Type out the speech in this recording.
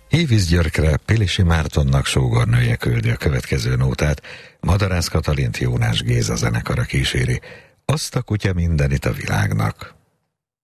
Hévíz Györgyre Pilisi Mártonnak sógornője küldi a következő nótát, Madarász Katalint Jónás Géza zenekara kíséri. Azt a kutya mindenit a világnak.